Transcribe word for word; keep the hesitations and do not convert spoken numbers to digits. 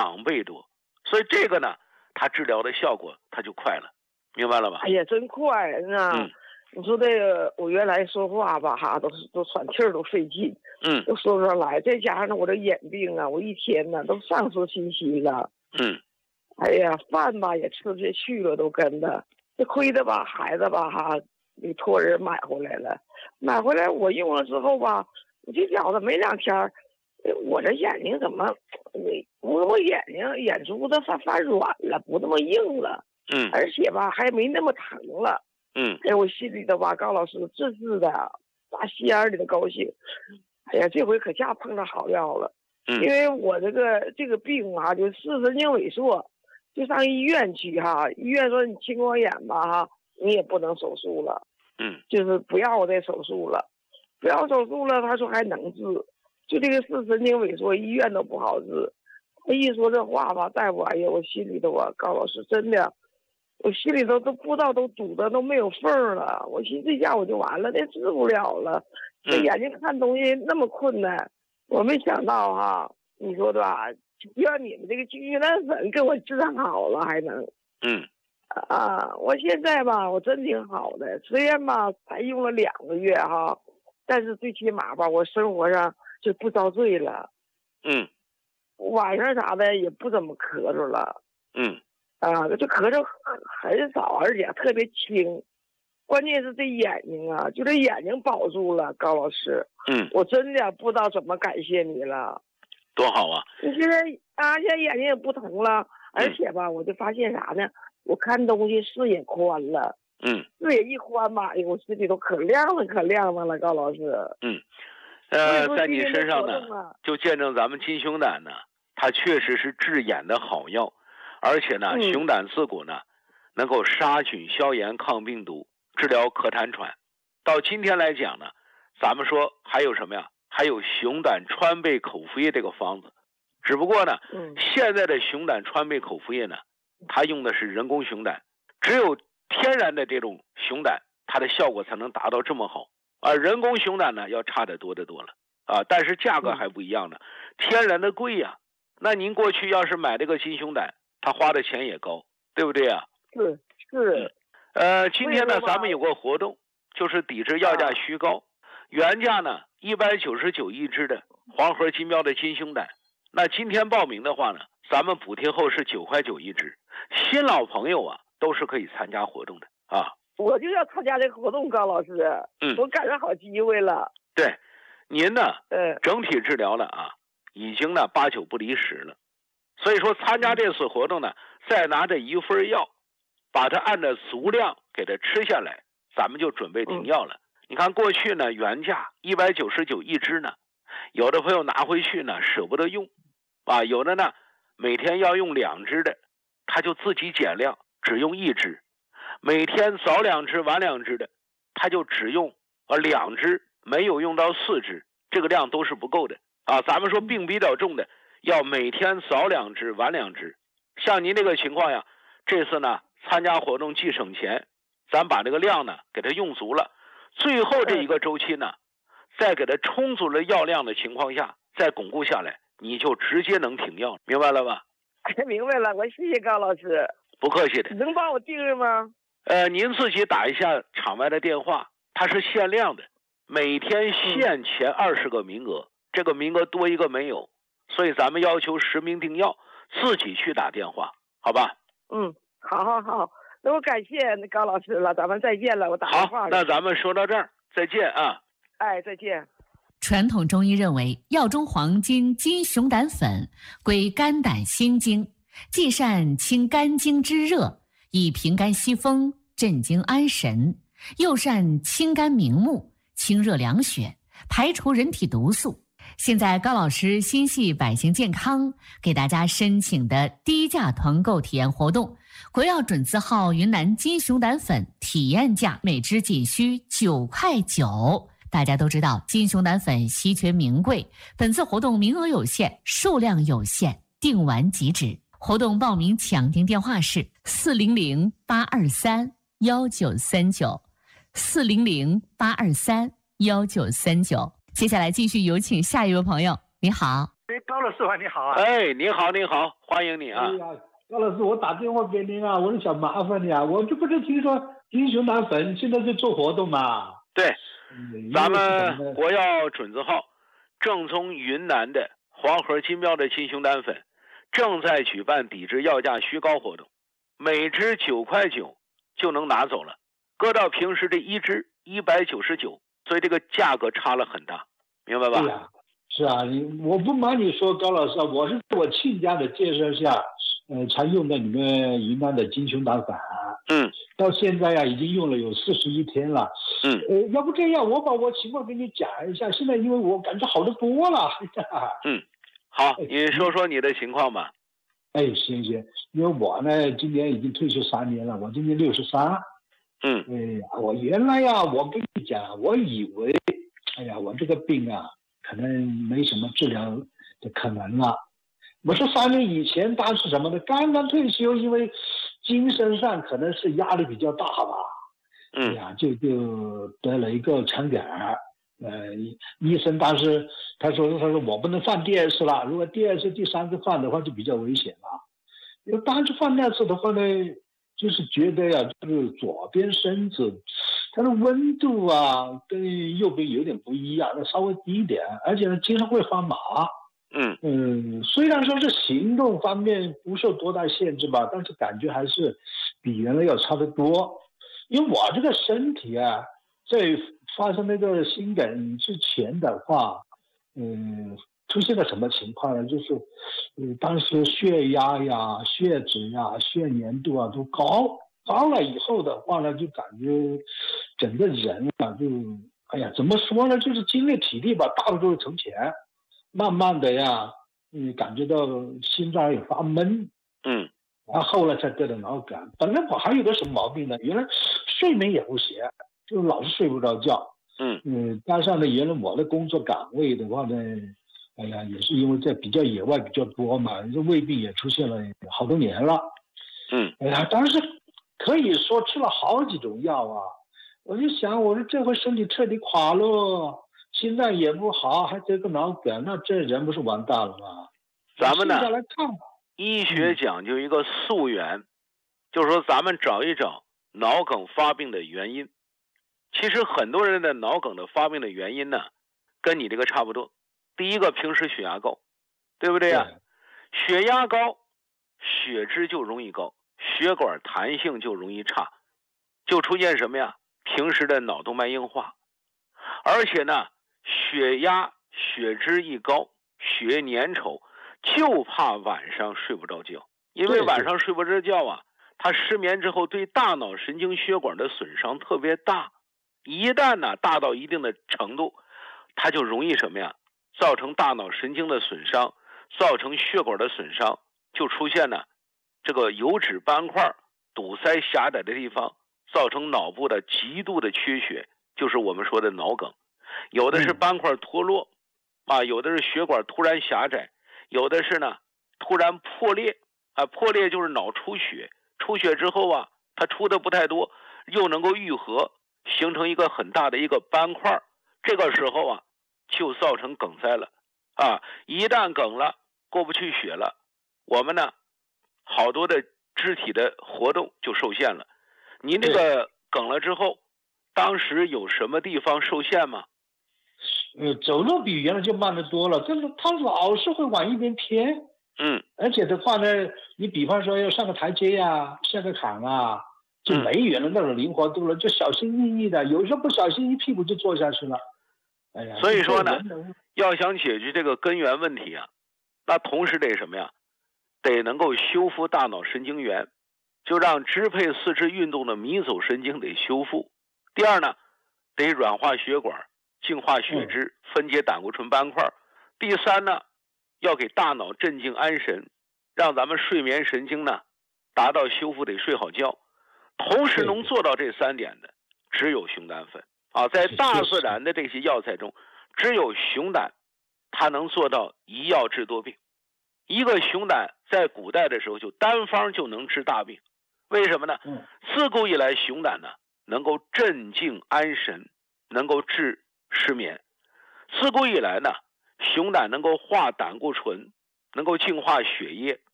两倍多。所以这个呢，它治疗的效果它就快了，明白了吧？ 哎呀，真快啊！ 嗯， 你说这个，我原来说话吧，哈，都是都喘气儿都费劲， 嗯， 都说不上来。再加上我这眼病啊，我一天呢都丧失信心了。 嗯， 哎呀，饭吧也吃不下去了，都跟着。这亏的吧，孩子吧，哈，你托人买回来了，买回来我用了之后吧，我就觉得没两天，我这眼睛怎么，我我眼睛眼珠子发发软了，不那么硬了。 嗯， 而且吧还没那么疼了。 嗯， 哎，我心里头吧，高老师治治的打心眼里的高兴。哎呀，这回可下碰到好药了。 嗯， 因为我这个这个病啊，就视神经萎缩，就上医院去哈，医院说你青光眼吧哈，你也不能手术了。 嗯， 就是不要我再手术了，不要手术了，他说还能治，就这个视神经萎缩，医院都不好治。他一说这话吧，大夫，哎呀，我心里头啊，高老师真的。我心里头都不知道都堵得都没有缝了，我寻思这下我就完了，那治不了了。这眼睛看东西那么困难，我没想到哈，你说的吧？让你们这个金血丹粉给我治好了，还能。 嗯。 啊，我现在吧，我真挺好的，虽然吧才用了两个月哈，但是最起码吧，我生活上就不遭罪了。 嗯。 晚上啥的也不怎么咳嗽了。 嗯。 啊，这咳嗽很少，而且特别轻。关键是这眼睛啊，就这眼睛保住了，高老师。 嗯， 我真的不知道怎么感谢你了。 多好啊！ 你现在啊，现在眼睛也不疼了，而且吧，我就发现啥呢？我看东西视野宽了。 嗯， 视野一宽吧，哎呦，我心里头可亮了，可亮了了，高老师。 嗯，呃，在你身上呢，就见证咱们金熊胆呢，它确实是治眼的好药。而且呢， 嗯、 熊胆自古呢，能够杀菌、消炎、抗病毒、治疗咳痰喘。到今天来讲呢，咱们说还有什么呀？还有熊胆川贝口服液这个方子。只不过呢， 嗯、 现在的熊胆川贝口服液呢，它用的是人工熊胆，只有天然的这种熊胆，它的效果才能达到这么好。而人工熊胆呢，要差得多得多了啊！但是价格还不一样呢，嗯、天然的贵呀。那您过去要是买这个金熊胆，他花的钱也高，对不对啊？ 是是。 呃，今天呢，咱们有个活动，就是抵制药价虚高，啊、原价呢一百九十九一支的黄河金标的金熊胆，那今天报名的话呢，咱们补贴后是九块九一支，新老朋友啊都是可以参加活动的啊。 我就要参加这个活动，高老师。嗯，我赶上好机会了。 对，您呢， 呃， 整体治疗了啊，已经呢八九不离十了。所以说参加这次活动呢，再拿着一份药，把它按照足量给它吃下来，咱们就准备停药了。嗯、你看过去呢原价一百九十九一支呢，有的朋友拿回去呢舍不得用，啊，有的呢每天要用两支的，他就自己减量，只用一支；每天早两支晚两支的，他就只用呃两支，没有用到四支，这个量都是不够的啊。咱们说病比较重的，要每天早两支晚两支。像您这个情况呀，这次呢参加活动既省钱，咱把这个量呢给它用足了，最后这一个周期呢，在给它充足了药量的情况下，再巩固下来，你就直接能停药，明白了吧？ 明白了，我谢谢高老师。 不客气的。 能帮我定着吗？ 呃，您自己打一下场外的电话，它是限量的，每天限前二十个名额，嗯、这个名额多一个没有。所以咱们要求实名订药，自己去打电话，好吧？ 嗯，好好好，那我感谢高老师了，咱们再见了，我打电话。 好，那咱们说到这儿，再见啊！ 哎，再见。 传统中医认为，药中黄金金熊胆粉归肝胆心经，既善清肝经之热，以平肝息风、镇惊安神，又善清肝明目、清热凉血，排除人体毒素。现在高老师心系百姓健康，给大家申请的低价团购体验活动，国药准字号云南金熊胆粉体验价每支仅需九块九。大家都知道金熊胆粉稀缺名贵，本次活动名额有限，数量有限，订完即止。活动报名抢订电话是四零零八二三幺九三九，四零零八二三幺九三九。接下来继续有请下一位朋友，你好。 哎，高老师啊，你好啊！ 哎，你好，你好，欢迎你啊！ 哎呀，高老师，我打电话给您啊，我是想麻烦你啊，我就不是听说金熊胆粉现在在做活动嘛？ 对， 嗯、 咱们国药准字号正宗云南的黄河金标的金熊胆粉正在举办抵制药价虚高活动，每支九块九就能拿走了，搁到平时的一支一百九十九，所以这个价格差了很大，明白吧？ 对呀。是啊，你我不瞒你说，高老师，我是在我亲家的介绍下，呃，才用的你们云南的金熊胆粉。 嗯。 到现在呀、啊，已经用了有四十一天了。 嗯。 呃，要不这样，我把我情况给你讲一下。现在因为我感觉好得多了。 嗯。好，你说说你的情况吧。 哎，行行，因为我呢，今年已经退休三年了，我今年六十三。 嗯。 哎，我原来呀，我跟你讲，我以为，哎呀，我这个病啊。可能没什么治疗的可能了。我说三年以前当时什么呢？刚刚退休，因为精神上可能是压力比较大吧。 嗯。 哎呀，就就得了一个肠梗儿。呃，医生当时他说他说我不能放第二次了，如果第二次、第三次放的话就比较危险了。因为当时放那次的话呢，就是觉得呀，就是左边身子。它的温度啊，跟右边有点不一样，那稍微低一点，而且呢，经常会发麻。 嗯嗯，虽然说是行动方面不受多大限制吧，但是感觉还是比原来要差得多。因为我这个身体啊，在发生那个心梗之前的话，嗯，出现了什么情况呢？就是，嗯，当时血压呀、血脂呀、血粘度啊都高。高了以后的话呢，就感觉整个人啊，就哎呀，怎么说呢？就是精力体力吧，大不如从前。慢慢的呀，嗯，感觉到心脏也发闷。 嗯。 然后后来才得的脑梗。本来我还有个什么毛病呢？原来睡眠也不行，就老是睡不着觉。 嗯。 嗯，加上呢，原来我的工作岗位的话呢，哎呀，也是因为在比较野外比较多嘛，这胃病也出现了好多年了。 嗯。 哎呀，当时。可以说吃了好几种药啊，我就想，我说这回身体彻底垮了，心脏也不好，还得个脑梗，那这人不是完蛋了吗？ 咱们呢， 来看吧。 医学讲究一个溯源，嗯、就是说咱们找一找脑梗发病的原因。其实很多人的脑梗的发病的原因呢，跟你这个差不多。第一个，平时血压高，对不对呀、啊？血压高，血脂就容易高。血管弹性就容易差，就出现什么呀？平时的脑动脉硬化，而且呢，血压、血脂一高，血粘稠，就怕晚上睡不着觉，因为晚上睡不着觉啊，它失眠之后对大脑神经血管的损伤特别大，一旦呢大到一定的程度，它就容易什么呀？造成大脑神经的损伤，造成血管的损伤，就出现呢。这个油脂斑块堵塞狭窄的地方，造成脑部的极度的缺血，就是我们说的脑梗。有的是斑块脱落，啊，有的是血管突然狭窄，有的是呢突然破裂，啊，破裂就是脑出血，出血之后啊，它出的不太多，又能够愈合，形成一个很大的一个斑块，这个时候啊，就造成梗塞了，啊，一旦梗了，过不去血了，我们呢。好多的肢体的活动就受限了。您这个梗了之后，当时有什么地方受限吗？ 呃，走路比原来就慢得多了，但是他老是会往一边偏。 嗯。 而且的话呢，你比方说要上个台阶呀、啊，下个坎啊，就没原来那种灵活度了，就小心翼翼的，有时候不小心一屁股就坐下去了。哎呀， 所以说呢，要想解决这个根源问题啊，那同时得什么呀？得能够修复大脑神经元，就让支配四肢运动的迷走神经得修复。第二呢，得软化血管，净化血脂，分解胆固醇斑块。第三呢，要给大脑镇静安神，让咱们睡眠神经呢达到修复，得睡好觉。同时能做到这三点的，只有熊胆粉啊，在大自然的这些药材中，只有熊胆，它能做到一药治多病。一个熊胆在古代的时候就单方就能治大病，为什么呢？自古以来熊胆呢能够镇静安神，能够治失眠。自古以来呢， 熊胆能够化胆固醇，能够净化血液，